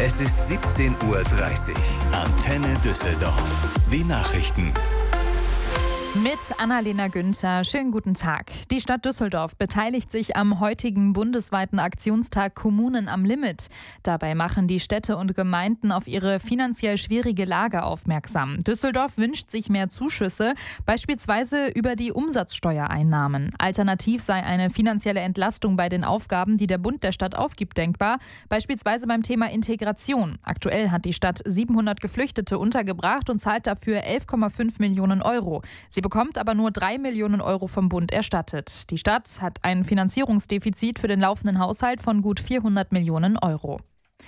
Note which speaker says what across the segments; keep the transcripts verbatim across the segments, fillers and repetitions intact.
Speaker 1: Es ist siebzehn Uhr dreißig. Antenne Düsseldorf. Die Nachrichten.
Speaker 2: Mit Annalena Günther. Schönen guten Tag. Die Stadt Düsseldorf beteiligt sich am heutigen bundesweiten Aktionstag Kommunen am Limit. Dabei machen die Städte und Gemeinden auf ihre finanziell schwierige Lage aufmerksam. Düsseldorf wünscht sich mehr Zuschüsse, beispielsweise über die Umsatzsteuereinnahmen. Alternativ sei eine finanzielle Entlastung bei den Aufgaben, die der Bund der Stadt aufgibt, denkbar, beispielsweise beim Thema Integration. Aktuell hat die Stadt siebenhundert Geflüchtete untergebracht und zahlt dafür elf Komma fünf Millionen Euro. Sie bekommt aber nur drei Millionen Euro vom Bund erstattet. Die Stadt hat ein Finanzierungsdefizit für den laufenden Haushalt von gut vierhundert Millionen Euro.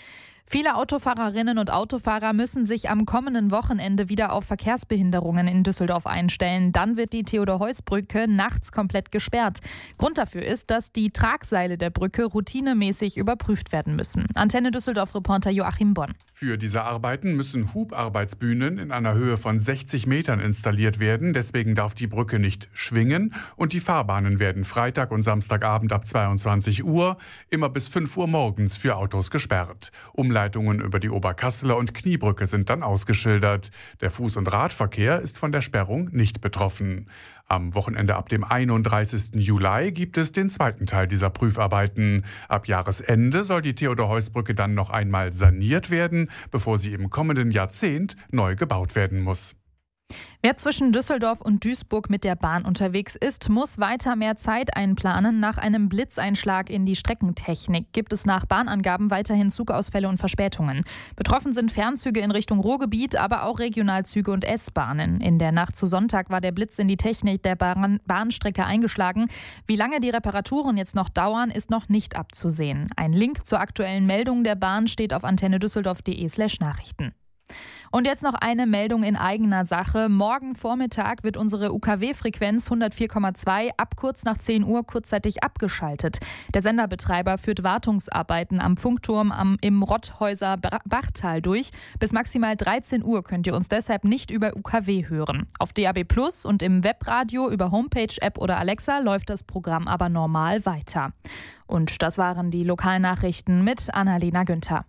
Speaker 2: Viele Autofahrerinnen und Autofahrer müssen sich am kommenden Wochenende wieder auf Verkehrsbehinderungen in Düsseldorf einstellen. Dann wird die Theodor-Heuss-Brücke nachts komplett gesperrt. Grund dafür ist, dass die Tragseile der Brücke routinemäßig überprüft werden müssen. Antenne Düsseldorf-Reporter Joachim Bonn.
Speaker 3: Für diese Arbeiten müssen Hubarbeitsbühnen in einer Höhe von sechzig Metern installiert werden. Deswegen darf die Brücke nicht schwingen und die Fahrbahnen werden Freitag und Samstagabend ab zweiundzwanzig Uhr immer bis fünf Uhr morgens für Autos gesperrt. Umleitungen über die Oberkasseler und Kniebrücke sind dann ausgeschildert. Der Fuß- und Radverkehr ist von der Sperrung nicht betroffen. Am Wochenende ab dem einunddreißigsten Juli gibt es den zweiten Teil dieser Prüfarbeiten. Ab Jahresende soll die Theodor-Heuss-Brücke dann noch einmal saniert werden, bevor sie im kommenden Jahrzehnt neu gebaut werden muss.
Speaker 2: Wer zwischen Düsseldorf und Duisburg mit der Bahn unterwegs ist, muss weiter mehr Zeit einplanen. Nach einem Blitzeinschlag in die Streckentechnik gibt es nach Bahnangaben weiterhin Zugausfälle und Verspätungen. Betroffen sind Fernzüge in Richtung Ruhrgebiet, aber auch Regionalzüge und S-Bahnen. In der Nacht zu Sonntag war der Blitz in die Technik der Bahn- Bahnstrecke eingeschlagen. Wie lange die Reparaturen jetzt noch dauern, ist noch nicht abzusehen. Ein Link zur aktuellen Meldung der Bahn steht auf antennedüsseldorf.de slash Nachrichten. Und jetzt noch eine Meldung in eigener Sache. Morgen Vormittag wird unsere U K W-Frequenz hundertvier Komma zwei ab kurz nach zehn Uhr kurzzeitig abgeschaltet. Der Senderbetreiber führt Wartungsarbeiten am Funkturm am, im Rotthäuser Bachtal durch. Bis maximal dreizehn Uhr könnt ihr uns deshalb nicht über U K W hören. Auf D A B Plus und im Webradio über Homepage, App oder Alexa läuft das Programm aber normal weiter. Und das waren die Lokalnachrichten mit Annalena Günther.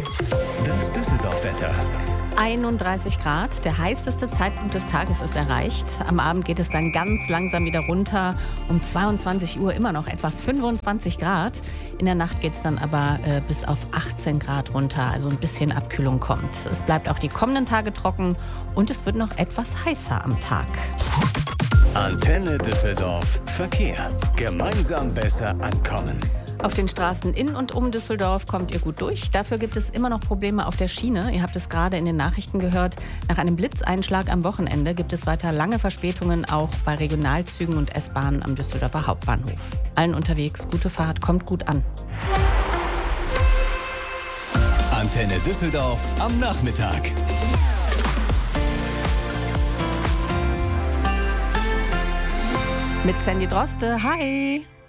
Speaker 1: Das Düsseldorf-Wetter.
Speaker 4: einunddreißig Grad, der heißeste Zeitpunkt des Tages ist erreicht. Am Abend geht es dann ganz langsam wieder runter. Um zweiundzwanzig Uhr immer noch etwa fünfundzwanzig Grad. In der Nacht geht es dann aber äh, bis auf achtzehn Grad runter, also ein bisschen Abkühlung kommt. Es bleibt auch die kommenden Tage trocken und es wird noch etwas heißer am Tag.
Speaker 1: Antenne Düsseldorf Verkehr. Gemeinsam besser ankommen.
Speaker 4: Auf den Straßen in und um Düsseldorf kommt ihr gut durch. Dafür gibt es immer noch Probleme auf der Schiene. Ihr habt es gerade in den Nachrichten gehört. Nach einem Blitzeinschlag am Wochenende gibt es weiter lange Verspätungen, auch bei Regionalzügen und S-Bahnen am Düsseldorfer Hauptbahnhof. Allen unterwegs, gute Fahrt, kommt gut an.
Speaker 1: Antenne Düsseldorf am Nachmittag.
Speaker 4: Mit Sandy Droste, hi!